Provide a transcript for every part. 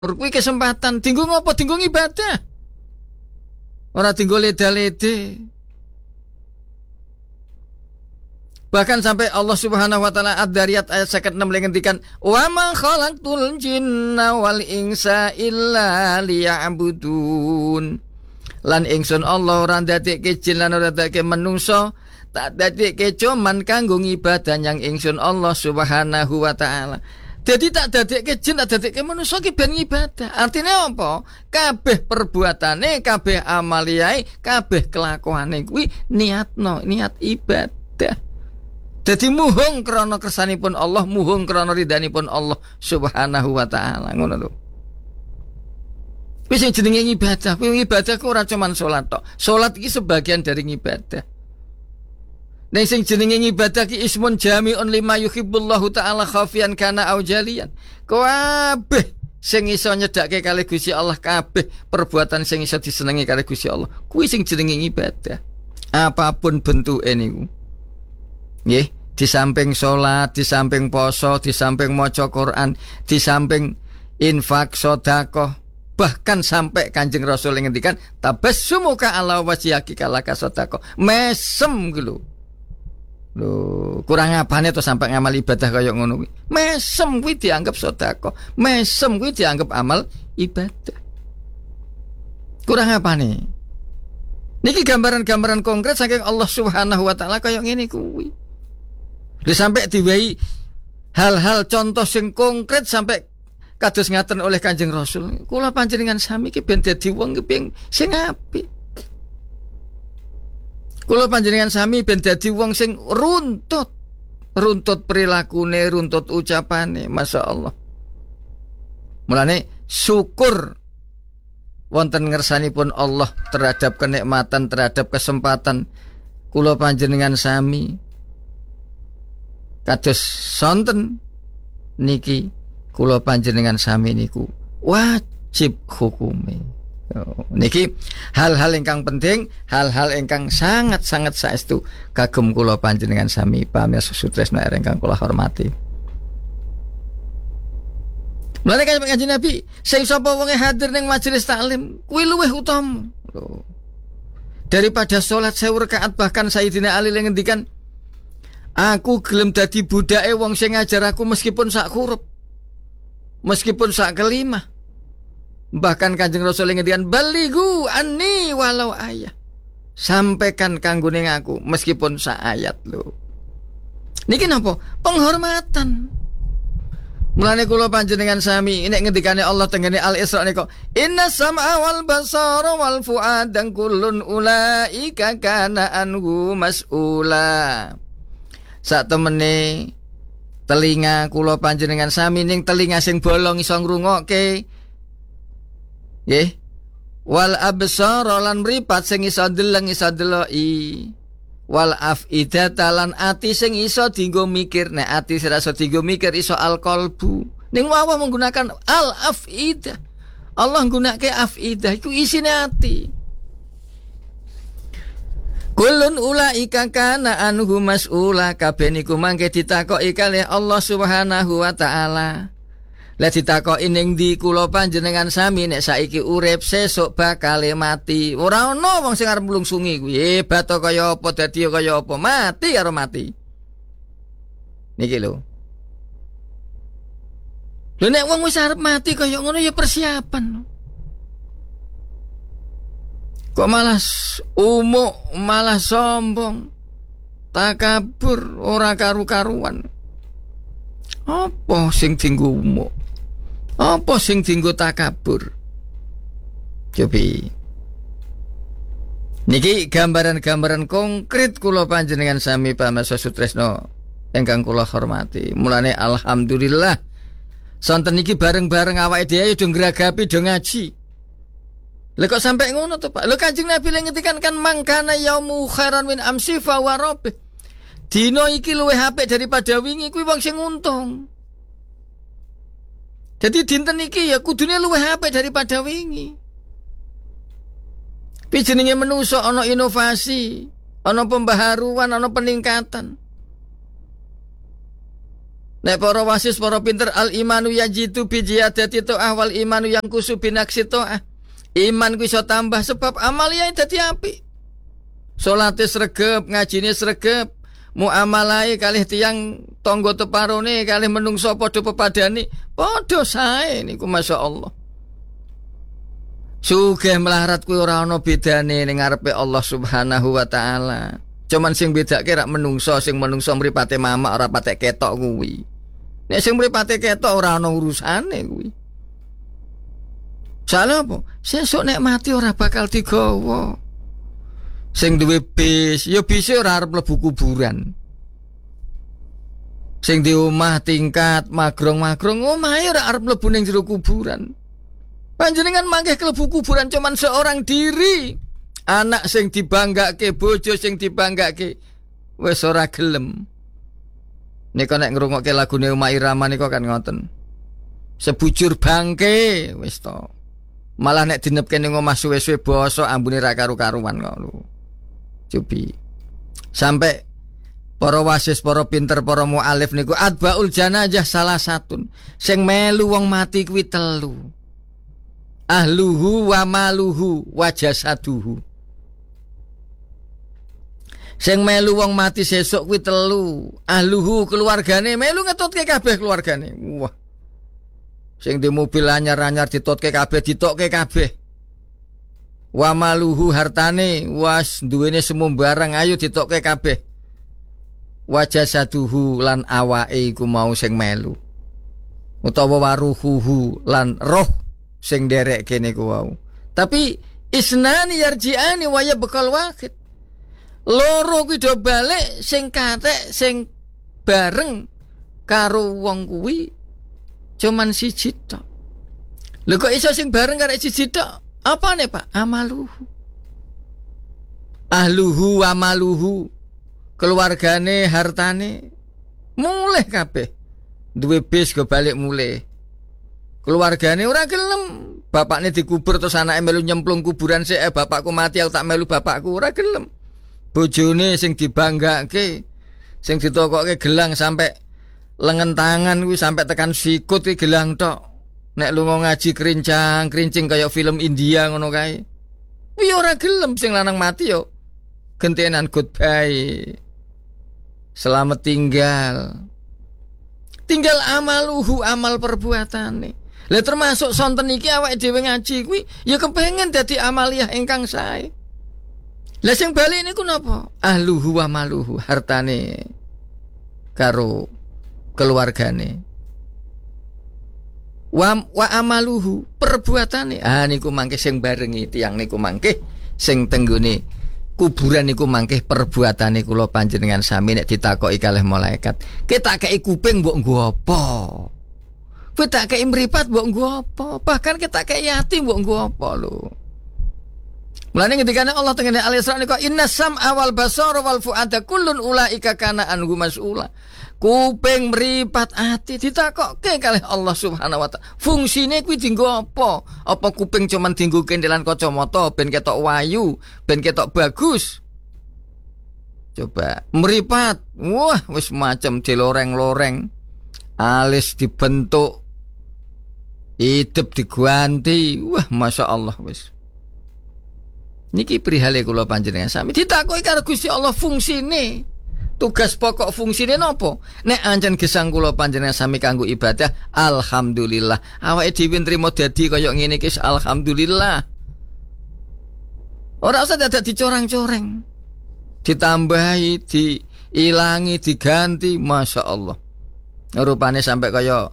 kuwi kesempatan dinggo ngopo? Dinggo ibadah. Ora dinggo leda-lede. Bahkan sampai Allah Subhanahu wa taala Ad-Dariyat ayat 56 ngendikan, "Wa ma khalaqtul jinna wal insa illa liya'budun." Lan ingsun Allah ora ndadekke jin lan ora ndadekke manungsa, tak dadekke cuman kanggo ibadah yang ingsun Allah Subhanahu wa taala. Jadi tak dadekke jin, tak dadekke manungsa ki ben ibadah. Artinya apa? Kabeh perbuatane, kabeh amaliyae, kabeh kelakuane kuwi niat ibadah. Jadi muhung krana kersanipun Allah, muhung krana ridhanipun Allah Subhanahu wa taala. Ngono lho. Wis sing jenenge ibadah, kuwi ibadah ku ora cuman salat tok. Salat iki sebagian dari ibadah. Nek sing jenenge ibadah ki ismun jami'un lima yuhibbullahu ta'ala khafiyan kana au jaliyan. Kabeh sing iso nyedake kali Gusti Allah, kabeh perbuatan sing iso disenengi kali Gusti Allah, kuwi sing jenenge ibadah. Apapun bentuke niku. Nggih, di samping sholat, di samping poso, di samping maca Quran, di samping infak, sedekah, bahkan sampai Kanjeng Rasul ngendikan tabassumuka ala wajhiki kalaka sedekah. Mesem ku lho. Lho, kurang apane to sampai ngamal ibadah kaya ngono kuwi. Mesem kuwi dianggap sedekah. Mesem kuwi dianggap amal ibadah. Kurang apane? Niki gambaran-gambaran konkret saking Allah Subhanahu wa taala kaya ngene kuwi. Sampai diwehi hal-hal contoh sing konkret sampai kados ngaten oleh Kanjeng Rasul. Kula panjenengan sami ki ben dadi wong ki sing apik. Kula panjenengan sami ben dadi wong sing runtut perilakune, runtut ucapane, masyaallah. Mulane syukur wonten ngersanipun Allah terhadap kenikmatan, terhadap kesempatan kula panjenengan sami kados sonten niki kula panjenengan sami niku wajib hukume. Niki hal-hal ingkang penting, hal-hal ingkang sangat-sangat saestu kagem kula panjenengan sami pamirsa sutresna ingkang kula hormati. Mulane Kanjeng Nabi, sing sapa wonge hadir ning majelis taklim kuwi luwih utama daripada salat 1000 rakaat. Bahkan Sayyidina Ali ngendikan, aku gelem dadi budake wong sing ngajar aku meskipun sak huruf, meskipun sak kelimah. Bahkan Kanjeng Rasul ngendikan, balighu anni walau ayat. Sampaikan kanggone aku meskipun sak ayat lho. Niki napa? Penghormatan. Mulane kula panjenengan sami nek ngendikane Allah tengene Al-Isra niku, inna sam'a wal basara wal fu'ada kullun ulaika kana anhu mas'ula. Sak temene telinga kula panjenengan sami ning telinga sing bolong iso ngrungokke. Nggih. Wal absara lan mripat sing iso deleng iso deloki. Wal afidata lan ati sing iso dienggo mikir. Nek ati sing iso dienggo mikir iso al-qalbu. Ning Allah menggunakan al-afidah. Allah nggunakake afidah iku isine ati. Kullun ulaika kana anhu mas'ula. Kabeh niku mangke ditakoki kalih Allah Subhanahu wa taala. Lah ditakoki ning ndi kula panjenengan sami nek saiki urip sesuk bakal mati. Ora ana wong sing arep mlungsungi kuwi. Hebat kaya apa dadi kaya apa, mati karo mati. Niki lho. Lho nek wong wis arep mati kaya ngono ya persiapan. Kok malah umuk, malah sombong, takabur, ora karu-karuan. Apa sing dienggo umuk? Apa sing dienggo takabur? Cobi. Niki gambaran-gambaran konkret kula panjenengan sami pamirsa sutresna ingkang kula hormati. Mulane alhamdulillah sonten niki bareng-bareng awake dhewe do ngragapi do ngaji. Lha kok sampai ngono to, Pak? Lho Kanjeng Nabi ngendikan kan mangkana yaumu khairan min amsi fa wa rabbih. Dino iki luwih apik daripada wingi kuwi wong sing untung. Jadi dinten iki ya kudune luwih apik daripada wingi. Pi jenenge menungso ana inovasi, ana pembaharuan, ana peningkatan. Nek para wasis, para pinter, al imanu yajitu bi ziyadati ta'ah wal imanu yang kusu binaksi ta'ah. Iman ku iso tambah sebab amal ya dadi apik. Salate sregep, ngajine sregep, muamalahe kalih tiyang tangga teparone kalih menungso padha pepadane, padha sae niku masyaallah. Sugih melarat kuwi ora ana bedane ning ngarepe Allah Subhanahu wa taala. Cuman sing bedake rak menungso, sing menungso mripate mamak ora patek ketok kuwi. Nek sing mripate ketok ora ana urusane kuwi. Salah apa? Sesuk nek mati ora bakal digawa. Sing duwe bis, ya bise ora arep mlebu kuburan. Sing di omah tingkat magrong-magrong, omahe ora arep mlebu ning jero kuburan. Panjenengan mangke klebu kuburan cuman seorang diri. Anak sing dibanggake, bojo sing dibanggake, wis ora gelem. Nika nek ngrungokke lagune Uma Irama nika kan ngoten. Sebujur bangke wis to. Malah nek dinepke ning omah suwe-suwe basa ambune ra karu-karuan kok lho. Cobi. Sampai para wasis, para pinter, para mualif niku atbaul janazah salah satun. Sing melu wong mati kuwi telu. Ahluhu wa maluhu wa jasaduhu. Sing melu wong mati sesuk kuwi telu. Ahluhu keluargane melu ngetutke kabeh keluargane. Wah. Sing di mobil anyar-anyar ditutke kabeh. Wa maluhu hartane was duwene semua barang ayo ditokke kabeh. Wa jasaduhu lan awake iku mau sing melu. Utawa waruhuhu lan roh sing derek kene ku wau. Tapi isnani yarji'ani wa yabqal wahid. Loro kuwi do balik sing katek sing bareng karo wong kuwi cuman siji tok. Lho kok iso sing bareng karo siji tok? Apane, Pak? Amaluhu. Ahluhu wa maluhu. Keluargane, hartane mulih kabeh. Duwe bis go balik mulih. Keluargane ora gelem. Bapakne dikubur terus anake melu nyemplung kuburan sik, bapakku mati aku tak melu bapakku, ora gelem. Bojone sing dibanggake, sing ditokokke gelang sampai lengan tangan kuwi sampai tekan sikut kuwi gelang tok. Nek lunga ngaji krincing kaya film India ngono kae. Kuwi ora gelem sing lanang mati yo. Gentenan goodbye. Selamat tinggal. Tinggal amaluhu, amal perbuatane. Lah termasuk sonten iki awake dhewe ngaji kuwi ya kepengen dadi amaliyah ingkang sae. Lah sing bali niku napa? Ahluhu wa maluhu, hartane karo keluargane. Wa amaluhu, perbuatane. Niku mangke sing barengi tiyang niku mangke sing tenggone kuburan niku mangke perbuatane kula panjenengan sami nek ditakoki kalih malaikat. Kita kei kuping mbok nggo apa? Kowe tak kei mripat mbok nggo apa? Bahkan kita kei yatim mbok nggo apa lho. Mulane ketika Allah tengene Al-Isra niku innas sam'a wal basara wal fu'ada kullun ulaika kana anhu mas'ula. Kuping mripat ati ditakokke kalih Allah Subhanahu wa taala. Fungsine kuwi dienggo apa? Apa kuping cuman dienggo kendelan kacamata ben ketok wayu, ben ketok bagus? Coba mripat. Wah, wis macam diloreng-loreng. Alis dibentuk. Hidup diganti. Wah, Masya Allah wis. Niki prihale kula panjenengan sami ditakoki karo Gusti Allah fungsine. Tugas pokok fungsine napa? Nek ancen gesang kula panjenengan sami kanggo ibadah, alhamdulillah. Awake dhewe nrimo dadi kaya ngene iki alhamdulillah. Ora usah dadak dicorang-coreng. Ditambahi, diilangi, diganti, Masya Allah. Rupane sampai kaya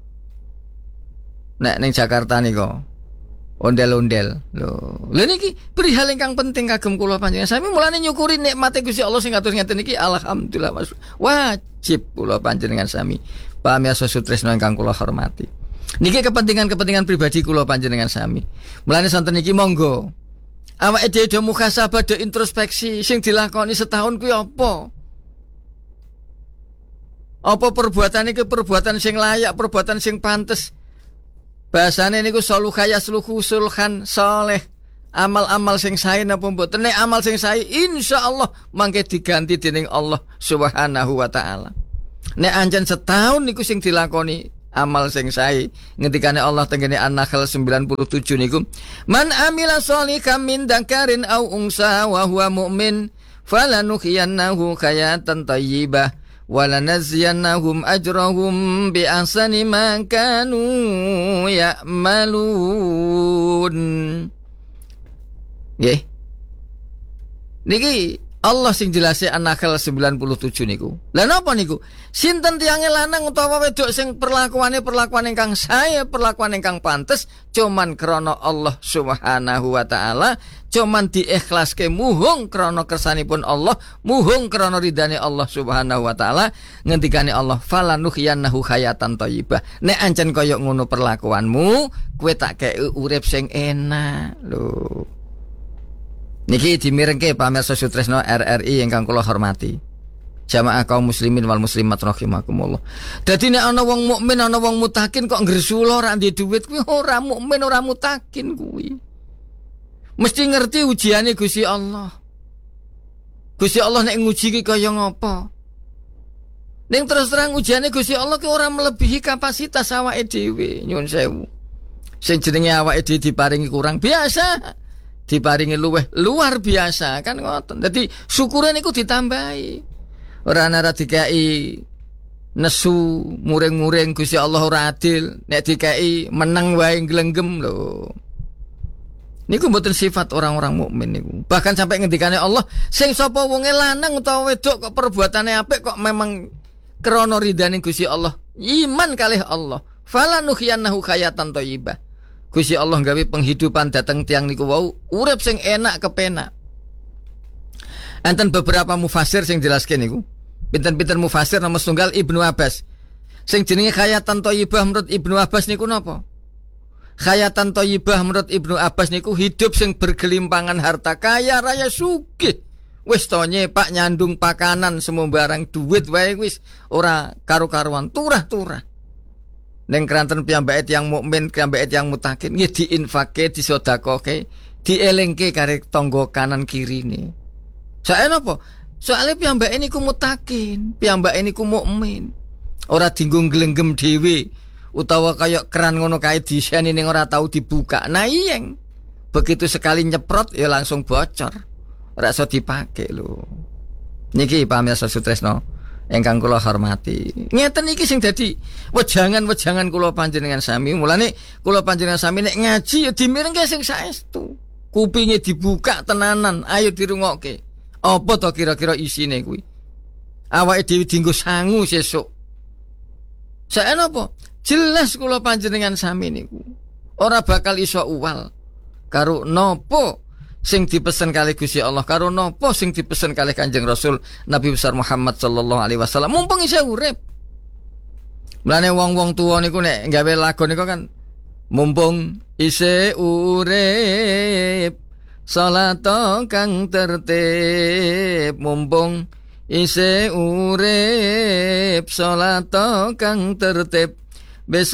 nek ning Jakarta nika ondel-ondel lho niki perihal ingkang penting kagem kula panjenengan sami mulane nyukuri nikmate Gusti Allah sing kados ngeten iki alhamdulillah wajib kula panjenengan sami pamirsa sutresna ingkang kula hormati niki kepentingan pribadi kula panjenengan sami mulane sonten iki monggo awake dhewe do muhasabah do introspeksi sing dilakoni setahun kuwi apa perbuatan iki perbuatan sing layak perbuatan sing pantes. Bahasane niku soluhaya sluhu sulhan soleh. Amal-amal sing sae napa mboten? Nek amal sing sae insyaallah mangke diganti dening Allah Subhanahu wa taala. Nek ancen setahun niku sing dilakoni amal sing sae. Ngendikane Allah tengene An-Nahl 97 niku, "Man amila sholihan min dzakarin aw unsa wa huwa mu'min, falanuhyiyannahu hayatan thayyibah wa lanaziyannahum ajrahum bi ahsani ma kanu ya'malun." Nggih. Niki Allah sing jelase An-Nahl 97 niku. Lah napa niku? Sinten tiyange lanang utawa wedok sing perlakuan ingkang sae, perlakuan ingkang pantes cuman krana Allah Subhanahu wa taala, cuman diikhlaske muhung krana kersanipun Allah, muhung krana ridane Allah Subhanahu wa taala, ngendikane Allah, "Falanuhyiyannahu hayatan thayyibah." Nek ancen kaya ngono perlakuanmu, kowe tak kei urip sing enak lho. Niki dimirengke pamirsa Sutresno RRI ingkang kula hormati. Jamaah kaum muslimin wal muslimat rahimakumullah. Dadi nek ana wong mukmin, ana wong mutakin kok ngresula ora ndek dhuwit kuwi ora mukmin, ora mutakin kuwi. Mesti ngerti ujiane Gusti Allah. Gusti Allah nek nguji ki kaya ngapa? Ning terus terang ujiane Gusti Allah ki ora melebihi kapasitas awake dhewe, nyuwun sewu. Sing jenenge awake dhewe diparingi kurang biasa, diparingi luar biasa kan ngoten. Dadi syukure niku ditambahi. Ora ana dikai nesu muring-muring Gusti Allah ora adil, nek dikai menang wae glenggem lho. Niku mboten sifat orang-orang mukmin niku. Bahkan sampai ngendikane Allah, sing sapa wonge lanang utawa wedok kok perbuatane apik kok memang krana ridane Gusti Allah, iman kalih Allah, falanuhyiyannahu hayatan thayyibah. Gusti Allah gawe penghidupan dateng tiang niku wau urip sing enak kepenak. Enten beberapa mufasir sing jelasken niku. Pinten-pinten mufasir nomor setunggal Ibnu Abbas. Sing jenenge hayatan thayyibah menurut Ibnu Abbas niku napa? Hayatan thayyibah menurut Ibnu Abbas niku hidup sing bergelimpangan harta, kaya raya sugih. Wis to nyepak nyandung pakanan semua barang duit wae wis ora karu-karuan, turah-turah. Ning kranten piyambake tiyang mukmin, piyambake tiyang mutakin nggih diinfake, disedekahke, dielingke kare tangga kanan kirine. Sae napa? Soale piyambake niku mutakin, piyambake niku mukmin. Ora dinggung glenggem dhewe utawa kaya keran ngono kae diseni ning ora tau dibuka. Nah iyeng. Begitu sekali nyeprot ya langsung bocor. Ora iso dipake lho. Niki pamirsa Sutresno ingkang kula hormati. Ngeten iki sing dadi wejangan-wejangan kula panjenengan sami. Mulane kula panjenengan sami nek ngaji ya dimirengke sing saestu. Kupinge dibuka tenanan, ayo dirungokke. Apa to kira-kira isine kuwi? Awake dhewe dienggo sangu sesuk. Saen apa? Jelas kula panjenengan sami niku ora bakal iso uwal karo napa sing dipesen kali Gusti Allah, karo napa sing dipesen kali Kanjeng Rasul Nabi besar Muhammad sallallahu alaihi wasallam mumpung isih urip. Mulane wong-wong tuwa niku nek gawe lagu niku kan mumpung isih urip salat kang tertib, mumpung isih urip salat kang tertib.